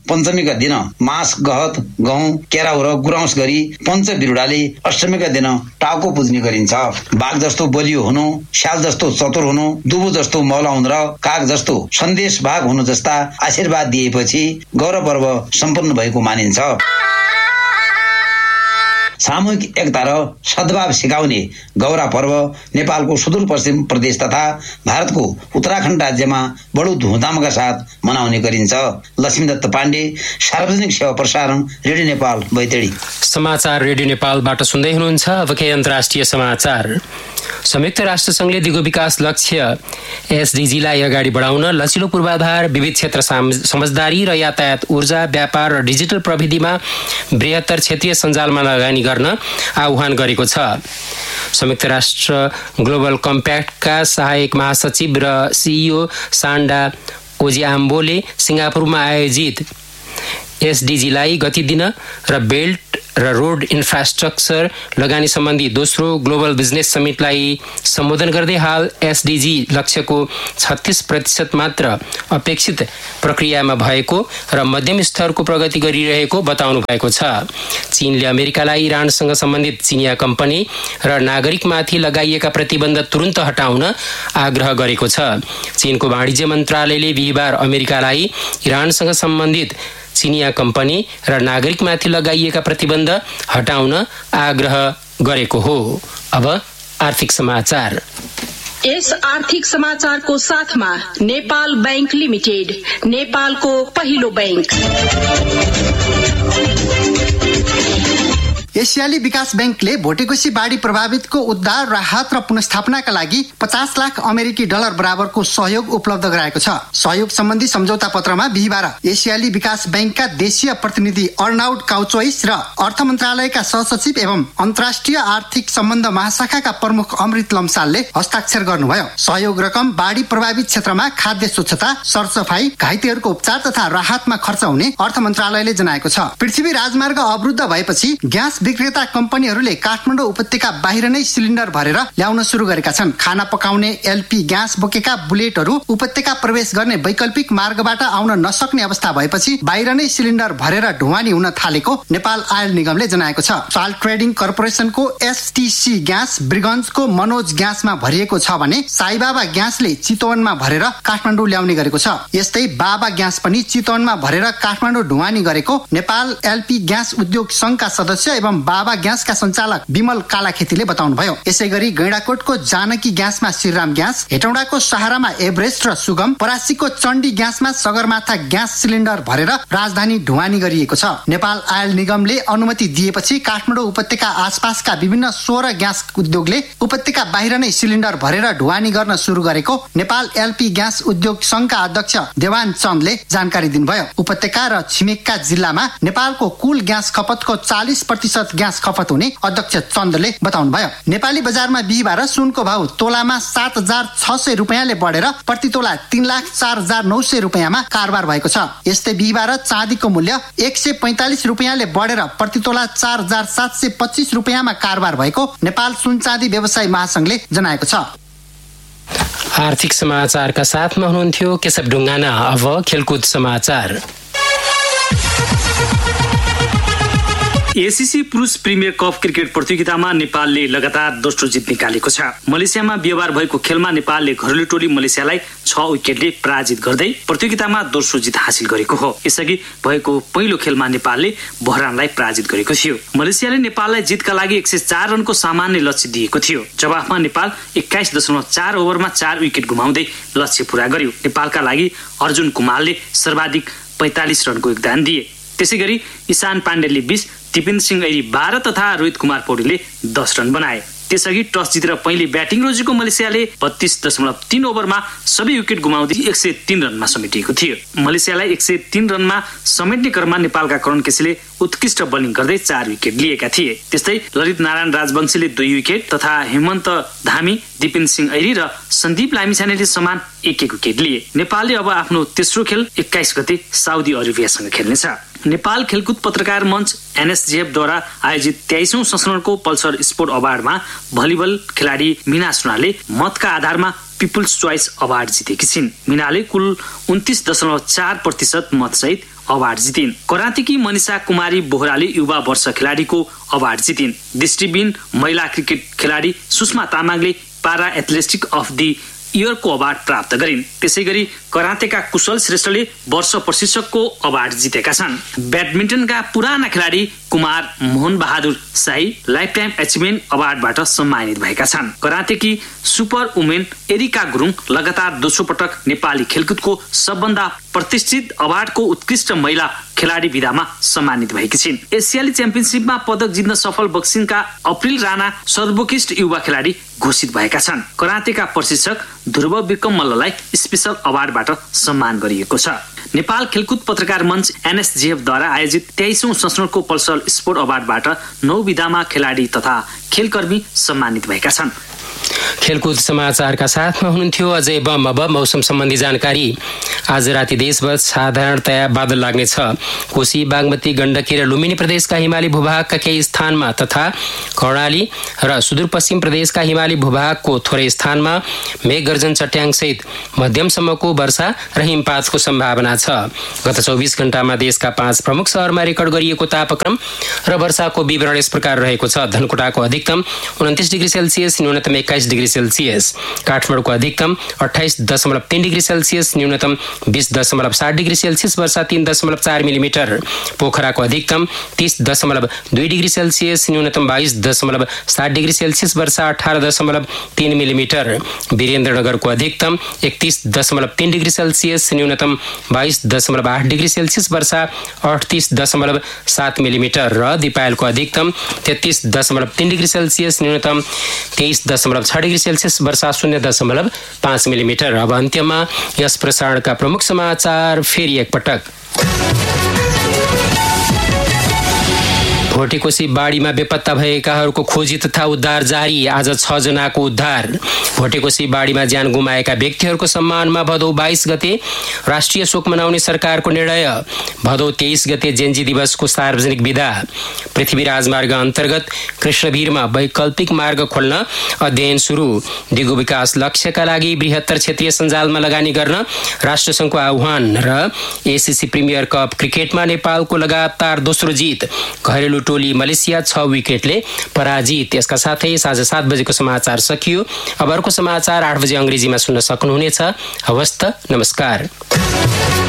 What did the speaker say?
पञ्चमीका दिन मास, गहत, गहुँ, केराउ र गुराउँस गरी पञ्चबिरुडाले अष्टमीका दिन टाउको पुज्ने गरिन्छ। बाघ जस्तो बलियो हुनु, स्याल जस्तो चतुर हुनु, दुबु जस्तो मौलाउन र काग जस्तो सन्देश भाग हुनु जस्ता आशीर्वाद दिएपछि गौरव पर्व सम्पन्न भएको मानिन्छ। सामूहिक एकता र सद्भाव सिकाउने गौरा पर्व नेपालको सुदूरपश्चिम प्रदेश तथा भारतको उत्तराखण्ड राज्यमा बडो धुमधामका साथ मनाउने गरिन्छ। लक्ष्मीदत्त पाण्डे, सार्वजनिक सेवा प्रसारण, रेडियो नेपाल, बैतडी। समाचार रेडियो नेपालबाट सुन्दै हुनुहुन्छ। अब केही अन्तर्राष्ट्रिय समाचार। संयुक्त राष्ट्र संघले दिगो विकास लक्ष्य एसडीजीलाई अगाडि बढाउन लचिलो पूर्वाधार, विविध क्षेत्र समझदारी र यातायात, ऊर्जा, व्यापार र डिजिटल प्रविधिमा बृहत्तर क्षेत्रीय सञ्जालमा लगानी गर्न आह्वान गरेको छ। संयुक्त राष्ट्र ग्लोबल कम्प्याक्टका सहायक महासचिव र सीईओ सान्डा ओजिआम्बोले सिङ्गापुरमा आयोजित एसडीजीलाई गति दिन र बेल्ट र रोड इन्फ्रास्ट्रक्चर लगानी सम्बन्धी दोस्रो ग्लोबल बिजनेस समिटलाई सम्बोधन गर्दै हाल एसडीजी लक्ष्यको 36% मात्र अपेक्षित प्रक्रियामा भएको र मध्यम स्तरको प्रगति गरिरहेको बताउनु भएको छ। चीनले अमेरिकालाई इरानसँग सम्बन्धित चिनिया कम्पनी र नागरिकमाथि लगाइएका प्रतिबन्ध तुरुन्त हटाउन आग्रह गरेको छ। चीनको वाणिज्य मन्त्रालयले बिहिबार अमेरिकालाई इरानसँग सम्बन्धित चिनिया कम्पनी र नागरिकमाथि लगाइएका प्रतिबन्ध हटाउन आग्रह गरेको हो। अब आर्थिक समाचार। यस आर्थिक समाचारको साथमा नेपाल बैंक लिमिटेड, नेपालको पहिलो बैंक। एसियाली विकास बैंकले भोटेकोशी बाढी प्रभावितको उद्धार, राहत र पुनर्स्थापनाका लागि 50 लाख अमेरिकी डलर बराबरको सहयोग उपलब्ध गराएको छ। सहयोग सम्बन्धी सम्झौता पत्रमा बिहिबार एसियाली विकास बैंकका देशीय प्रतिनिधि अर्नाउड काउचोइस र अर्थ मन्त्रालयका सहसचिव एवं अन्तर्राष्ट्रिय आर्थिक सम्बन्ध महाशाखाका प्रमुख अमृत लम्सालले हस्ताक्षर गर्नुभयो। सहयोग रकम बाढी प्रभावित क्षेत्रमा खाद्य स्वच्छता, सरसफाई, घाइतेहरूको उपचार तथा राहतमा खर्च हुने अर्थ मन्त्रालयले जनाएको छ। पृथ्वी राजमार्ग अवरुद्ध भएपछि ग्यास विक्रेता कम्पनीहरूले काठमाडौँ उपत्यका बाहिर नै सिलिन्डर भरेर ल्याउन सुरु गरेका छन्। खाना पकाउने एलपी ग्यास बोकेका बुलेटहरू उपत्यका प्रवेश गर्ने वैकल्पिक मार्गबाट आउन नसक्ने अवस्था भएपछि बाहिर नै सिलिन्डर भरेर ढुवानी हुन थालेको नेपाल आयल निगमले जनाएको छ। Salt trading कर्पोरेसनको STC gas ब्रिगन्जको Manoj ग्यासमा भरिएको छ भने साईबाबा ग्यासले चितवनमा भरेर काठमाडौँ ल्याउने गरेको छ। यस्तै बाबा ग्यास पनि चितवनमा भरेर काठमाडौँ ढुवानी गरेको नेपाल एलपी ग्यास उद्योग संघका सदस्य एवं बाबा ग्यासका सञ्चालक विमल कालाखेतीले बताउनुभयो। यसैगरी गैंडाकोटको जानकी ग्यासमा श्रीराम ग्यास, हेटौडाको सहारामा एभरेस्ट र सुगम, परासीको चण्डी ग्यासमा सगरमाथा ग्यास सिलिन्डर भरेर राजधानी ढुवानी गरिएको छ। नेपाल आयल निगमले अनुमति दिएपछि काठमाडौँ उपत्यका आसपासका विभिन्न 16 ग्यास उद्योगले उपत्यका बाहिर नै सिलिन्डर भरेर ढुवानी गर्न सुरु गरेको नेपाल एलपी ग्यास उद्योग संघका अध्यक्ष देवान चन्दले जानकारी दिनुभयो। उपत्यका र छिमेकका जिल्लामा नेपालको कुल ग्यास खपतको 40% ग्यास खपत हुने अध्यक्ष चन्दले बताउनुभयो। नेपाली बजारमा बिहिबार सुनको भाउ तोलामा 7,600 रुपियाँले बढेर प्रति तोला 3,04,900 रुपियाँमा कारोबार भएको छ। यस्तै बिहिबार चाँदीको मूल्य 145 रुपियाँले बढेर प्रति तोला 4,725 रुपियाँमा कारोबार भएको नेपाल सुन चाँदी व्यवसायी महासंघले जनाएको छ। आर्थिक समाचारका साथमा हुनुहुन्थ्यो केशव ढुङ्गाना। अब खेलकुद समाचार। एसीसी पुरुष प्रिमियर कप क्रिकेट प्रतियोगितामा नेपालले लगातार दोस्रो जित निकालेको छ। मलेसियामा बिहिबार भएको खेलमा नेपालले घरेलु टोली मलेसियालाई 6 विकेटले पराजित गर्दै प्रतियोगितामा दोस्रो जित हासिल गरेको हो। यसअघि भएको पहिलो खेलमा नेपालले बहरानलाई पराजित गरेको थियो। मलेसियाले नेपाललाई जितका लागि 104 रनको सामान्य लक्ष्य दिएको थियो। जवाफमा नेपाल 21.4 ओभरमा 4 विकेट गुमाउँदै लक्ष्य पूरा गर्यो। नेपालका लागि अर्जुन कुमारले सर्वाधिक 45 रनको योगदान दिए। त्यसैगरी ईशान पाण्डेले 20, दिपेन्द्र सिंह ऐरी 12 तथा रोहित कुमार पौडेलले 10 रन बनाए। त्यसअघि टस जितेर पहिले ब्याटिङ रोजेको मलेसियाले 32.3 ओभरमा सबै विकेट गुमाउँदै 103 रनमा समेटिएको थियो। मलेसियालाई 103 रनमा समेट्ने क्रममा नेपालका करण केसीले उत्कृष्ट बोलिङ गर्दै 4 विकेट लिएका थिए। त्यस्तै ललित नारायण राजवंशीले 2 विकेट तथा हेमन्त धामी, दिपेन्द्र सिंह ऐरी र सन्दीप लामिछानेले समान 1-1 विकेट लिए। नेपालले अब आफ्नो तेस्रो खेल 21 गते साउदी अरेबियासँग खेल्नेछ। नेपाल खेलकुद पत्रकार मञ्च एनएसजेएफद्वारा आयोजित 23औं संस्करणको पल्सर स्पोर्ट अवार्डमा भलिबल खेलाडी मीना सुनाले मतका आधारमा पिपुल्स चोइस अवार्ड जितेकी छिन्। मीनाले कुल 29.4% मतसहित अवार्ड जितिन्। करातेकी मनिषा कुमारी बोहराले युवा वर्ष खेलाडीको अवार्ड जितिन्। दृष्टिबिन महिला क्रिकेट खेलाडी सुषमा तामाङले पारा एथलेटिक अफ द इयरको अवार्ड प्राप्त गरिन्। त्यसैगरी करातेका कुशल श्रेष्ठले वर्ष प्रशिक्षकको अवार्ड जितेका छन्। ब्याडमिन्टनका पुराना खेलाडी कुमार मोहन बहादुर शाही लाइफ टाइम अचिभमेन्ट अवार्डबाट सम्मानित भएका छन्। करातेकी सुपर वुमेन एरिका गुरुङ लगातार दोस्रो पटक नेपाली खेलकुदको सबभन्दा प्रतिष्ठित अवार्डको उत्कृष्ट महिला खेलाडी विधामा सम्मानित भएकी छिन्। एसियाली च्याम्पियनसिपमा पदक जित्न सफल बक्सिङका अप्रिल राणा सर्वोत्कृष्ट युवा खेलाडी घोषित भएका छन्। करातेका प्रशिक्षक ध्रुव विक्रम मल्ललाई स्पेशल अवार्डबाट सम्मान गरिएको छ। नेपाल खेलकुद पत्रकार मञ्च एनएसजीएफद्वारा आयोजित 23औं संस्करणको पल्सर स्पोर्ट अवार्डबाट 9 विधामा खेलाडी तथा खेलकर्मी सम्मानित भएका छन्। खेलकुद समाचारका साथमा हुनुहुन्थ्यो अजय बम। अब मौसम सम्बन्धी जानकारी। आज राति देशभर साधारणतया बादल लाग्नेछ। कोशी, बागमती, गण्डकी र लुम्बिनी प्रदेशका हिमाली भूभागका केही स्थानमा तथा कर्णाली र सुदूरपश्चिम प्रदेशका हिमाली भूभागको थोरै स्थानमा मेघ गर्जन चट्याङसहित मध्यमसम्मको वर्षा र हिमपातको सम्भावना छ। गत 24 घण्टामा देशका 5 प्रमुख शहरमा रेकर्ड गरिएको तापक्रम र वर्षाको विवरण यस प्रकार रहेको छ। धनकुटाको अधिकतम 29 डिग्री सेल्सियस, न्यूनतम 21 डिग्री सेल्सियस। काठमाडौँको अधिकतम 28.3 डिग्री सेल्सियस, न्यूनतम 20.7 डिग्री सेल्सियस, वर्षा 3.4 मिलिमिटर। पोखराको अधिकतम 30.2 डिग्री सेल्सियस, न्यूनतम 22.7 डिग्री सेल्सियस, वर्षा 18.3 मिलिमिटर। वीरेन्द्रनगरको अधिकतम 31.3 डिग्री सेल्सियस, न्यूनतम 22.8 डिग्री सेल्सियस, वर्षा 38.7 मिलिमिटर। र दिपायलको अधिकतम 33.3 डिग्री सेल्सियस, न्यूनतम 23.6 डिग्री सेल्सियस, वर्षा 0.5 मिलिमिटर। अब अन्त्यमा यस प्रसारणका प्रमुख समाचार फेरि एकपटक। भोटेकोशी बाढीमा बेपत्ता भएकाहरूको खोजी तथा उद्धार जारी। आज 6 जनाको उद्धार। भोटेकोशी बाढीमा ज्यान गुमाएका व्यक्तिहरूको सम्मानमा भदौ 22 गते राष्ट्रिय शोक मनाउने सरकारको निर्णय। भदौ 23 गते जेन्जी दिवसको सार्वजनिक विदा। पृथ्वी राजमार्ग अन्तर्गत कृष्णवीरमा वैकल्पिक मार्ग खोल्न अध्ययन सुरु। दिगो विकास लक्ष्यका लागि बृहत्तर क्षेत्रीय सञ्जालमा लगानी गर्न राष्ट्रसङ्घको आह्वान। र एसिसी प्रिमियर कप क्रिकेटमा नेपालको लगातार दोस्रो जित। घरेलु टोली मलेसिया 6 विकेटले पराजित। यसका साथै साँझ 7 बजेको समाचार सकियो। अब अर्को समाचार 8 बजे अंग्रेजीमा सुन्न सक्नुहुनेछ। हवस् त, नमस्कार।